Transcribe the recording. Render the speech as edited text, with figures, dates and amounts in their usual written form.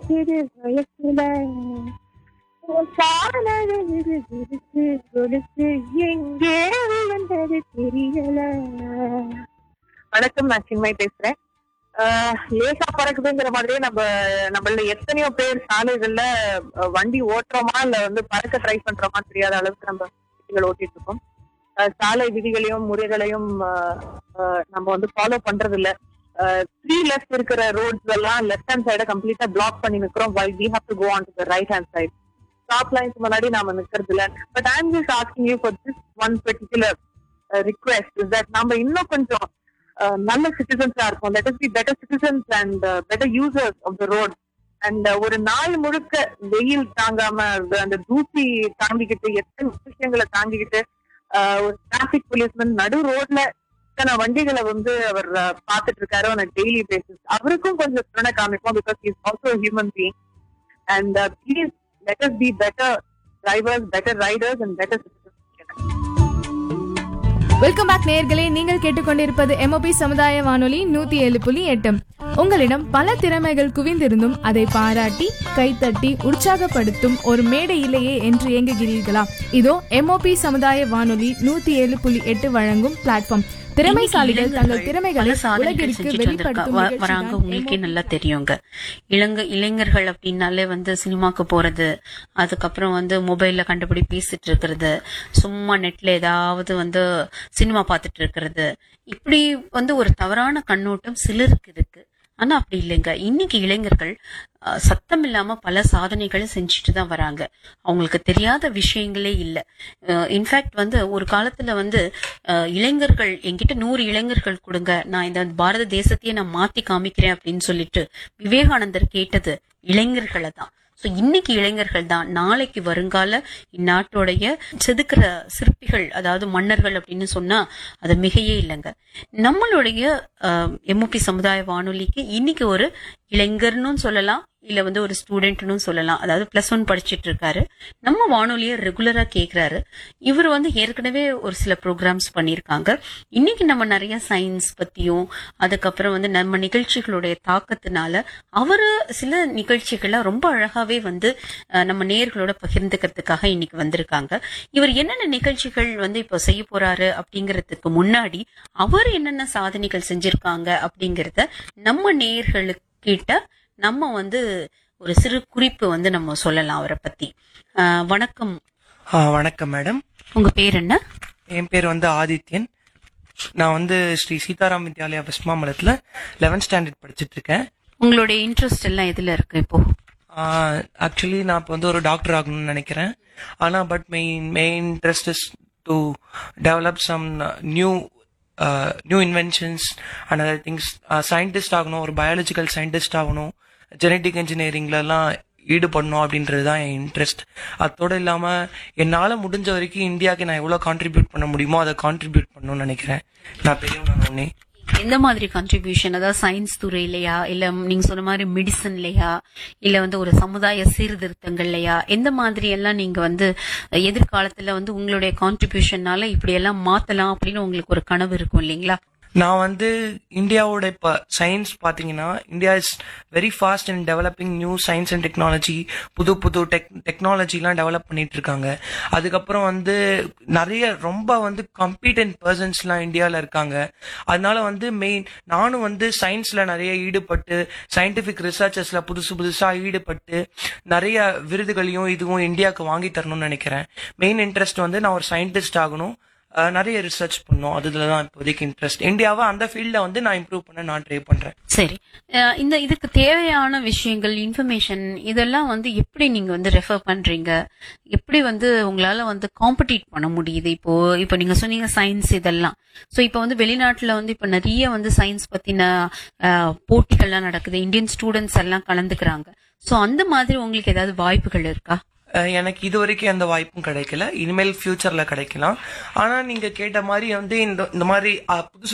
சிறு வயசுல உன் காலழகு சிரிச்சு கொடுத்து எங்கே வந்தது தெரியல. வணக்கம், நான் சின்மை பேசுறேன். லேசா பறக்குதுங்கிற மாதிரியே நம்மள எத்தனையோ பேர் சாலைகள்ல வண்டி ஓட்டுறோமா இல்ல பறக்க ட்ரை பண்றோமா தெரியாத அளவுக்கு நம்ம வண்டிகள் ஓட்டிட்டு இருக்கோம். சாலை விதிகளையும் முறைகளையும் நம்ம ஃபாலோ பண்றது இல்ல. 3 லெஃப்ட் இருக்கிற ரோட்ஸ் எல்லாம் லெஃப்ட் ஹேண்ட் சைட கம்ப்ளீட்டா பிளாக் பண்ணி நிக்கிறோம். while we have to go on to the right hand side. Stop lines முன்னாடி நாம நிக்கிறது இல்ல. But I am just asking you for this one particular request is that நம்ம இன்னும் கொஞ்சம் நல்ல சிட்டிசன்ஸா இருக்கும். Let us be better citizens and better users of the road. And ஒரு நாள் முழுக்க வெயில் தாங்காம அந்த தூசி தாங்கிக்கிட்டு எத்தனை விஷயங்களை தாங்கிக்கிட்டு ஒரு டிராபிக் போலீஸ்மேன் நடு ரோட்ல இத்தனை வண்டிகளை அவர் பார்த்துட்டு இருக்காரு on a daily basis. அவருக்கும் கொஞ்சம் கருணை காமிப்போம், because he is also a human being. And please let us be better drivers, better riders and better citizens. Welcome back நேயர்களே, நீங்கள் கேட்டுக்கொண்டிருப்பது MOP சமுதாய வானொலி 107.8. உங்களிடம் பல திறமைகள் குவிந்திருந்தும் அதை பாராட்டி கைத்தட்டி உற்சாகப்படுத்தும் ஒரு மேடை இல்லையே என்று ஏங்குகிறீர்களா? இதோ MOP சமுதாய வானொலி 107.8 வழங்கும் பிளாட்ஃபார்ம். திறமைசாலிகள் தங்கள் திறமைகளை உலகிற்கு வெளிப்படுத்தும் வராங்க. உங்களுக்கே நல்லா தெரியுங்க. இளைஞர்கள் அப்படின்னாலே சினிமாக்கு போறது, அதுக்கப்புறம் மொபைல்ல கண்டுபிடி பேசிட்டு இருக்கிறது, சும்மா நெட்ல ஏதாவது சினிமா பார்த்துட்டு இருக்கிறது, இப்படி ஒரு தவறான கண்ணோட்டம் சிலருக்கு இருக்கு. ஆனா அப்படி இல்லைங்க. இன்னைக்கு இளைஞர்கள் சத்தம் இல்லாம பல சாதனைகளை செஞ்சுட்டு தான் வராங்க. அவங்களுக்கு தெரியாத விஷயங்களே இல்ல. இன்ஃபேக்ட் ஒரு காலத்துல இளைஞர்கள் என்கிட்ட 100 இளைஞர்கள் கொடுங்க, நான் இந்த பாரத தேசத்தையே நான் மாத்தி காமிக்கிறேன் அப்படின்னு சொல்லிட்டு விவேகானந்தர் கேட்டது இளைஞர்களை தான். சோ இன்னைக்கு இளைஞர்கள் தான் நாளைக்கு வருங்கால இந்நாட்டோடைய செதுக்கிற சிற்பிகள், அதாவது மன்னர்கள் அப்படின்னு சொன்னா அது மிகையே இல்லைங்க. நம்மளுடைய MOP சமுதாய வானொலிக்கு இன்னைக்கு ஒரு இளைஞர்னு சொல்லலாம், இல்ல ஒரு ஸ்டூடெண்ட்னு சொல்லலாம். அதாவது +1 படிச்சிட்டு இருக்காரு, நம்ம வானொலிய ரெகுலரா கேக்குறாரு. இவர் ஏற்கனவே ஒரு சில ப்ரோக்ராம்ஸ் பண்ணிருக்காங்க. இன்னைக்கு நம்ம நிறைய சயின்ஸ் பத்தியும், அதுக்கப்புறம் நம்ம நிகழ்ச்சிகளுடைய தாக்கத்தினால அவரு சில நிகழ்ச்சிகளை ரொம்ப அழகாவே நம்ம நேயர்களோட பகிர்ந்துக்கிறதுக்காக இன்னைக்கு வந்திருக்காங்க. இவர் என்னென்ன நிகழ்ச்சிகள் இப்போ செய்ய போறாரு அப்படிங்கறதுக்கு முன்னாடி அவர் என்னென்ன சாதனைகள் செஞ்சிருக்காங்க அப்படிங்கறத நம்ம நேயர்களுக்கிட்ட நம்ம ஒரு சிறு குறிப்பு நம்ம சொல்லலாம் அவரை பத்தி. வணக்கம். வணக்கம் மேடம். உங்க பேர் என்ன? என் பேர் ஆதித்யன். நான் ஸ்ரீ சீதாராம் வித்யாலயா வெஸ்ட்மாம்பலத்துல 11th ஸ்டாண்டர்ட் படிச்சிட்டு இருக்கேன். உங்களுடைய இன்ட்ரெஸ்ட் எல்லாம் எதுல இருக்கு இப்போ? ஆக்சுவலி நான் இப்போ ஒரு டாக்டர் ஆகணும்னு நினைக்கிறேன். ஆனா but main interest is to develop some new inventions and other things. Scientist ஆகணும், ஒரு பயாலஜிக்கல் சயின்டிஸ்ட் ஆகணும், ஜெனட்டிக் இன்ஜினியரிங்ல எல்லாம் ஈடுபடணும் அப்படின்றது தான் என் இன்ட்ரெஸ்ட். அதோட இல்லாம என்னால முடிஞ்ச வரைக்கும் இந்தியாவுக்கு நான் எவ்வளவு கான்ட்ரிபியூட் பண்ண முடியுமோ அதை கான்ட்ரிபியூட் பண்ணணும்னு நினைக்கிறேன். நான் பெரியவனே. எந்த மாதிரி கான்ட்ரிபியூஷன்? அதாவது சயின்ஸ் துறையிலையா, இல்ல நீங்க சொன்ன மாதிரி மெடிசன்லயா, இல்ல ஒரு சமுதாய சீர்திருத்தங்கள்லயா, எந்த மாதிரி எல்லாம் நீங்க எதிர்காலத்துல உங்களுடைய கான்ட்ரிபியூஷனால இப்படி எல்லாம் மாத்தலாம் அப்படின்னு உங்களுக்கு ஒரு கனவு இருக்கும் இல்லைங்களா? நான் இந்தியாவோட இப்ப சயின்ஸ் பாத்தீங்கன்னா, India is very fast in developing new science and technology. புது டெக்னாலஜி எல்லாம் டெவலப் பண்ணிட்டு இருக்காங்க. அதுக்கப்புறம் நிறைய ரொம்ப காம்பீட்டன்ட் பர்சன்ஸ் எல்லாம் இந்தியால இருக்காங்க. அதனால மெயின் நானும் சயின்ஸ்ல நிறைய ஈடுபட்டு, சயின்டிபிக் ரிசர்ச்சஸ்ல புதுசா ஈடுபட்டு நிறைய விருதுகளையும் இதுவும் இந்தியாவுக்கு வாங்கி தரணும்னு நினைக்கிறேன். மெயின் இன்ட்ரெஸ்ட் நான் ஒரு சயின்டிஸ்ட் ஆகணும், நிறைய ரிசர்ச் பண்ணும், அதுலதான் இப்போதைக்கு இன்ட்ரெஸ்ட். இந்தியாவை அந்த ஃபீல்ட்ல நான் இம்ப்ரூவ் பண்ண நான் ட்ரை பண்றேன். சரி, இதுக்கு தேவையான விஷயங்கள், இன்ஃபர்மேஷன் இதெல்லாம் எப்படி நீங்க ரெஃபர் பண்றீங்க? எப்படி உங்களால காம்படிட் பண்ண முடியுது? இப்போ நீங்க சொன்னீங்க சயின்ஸ் இதெல்லாம். சோ இப்போ வெளிநாட்டுல இப்ப நிறைய சயின்ஸ் பத்தின போட்டிகள்லாம் நடக்குது, இந்தியன் ஸ்டூடெண்ட்ஸ் எல்லாம் கலந்துக்கிறாங்க. சோ அந்த மாதிரி உங்களுக்கு ஏதாவது வாய்ப்புகள் இருக்கா? எனக்கு இது வரைக்கும் எந்த வாய்ப்பும் கிடைக்கல. இனிமேல் ஃபியூச்சர்ல கிடைக்கலாம். ஆனா நீங்க கேட்ட மாதிரி இந்த மாதிரி புதுசு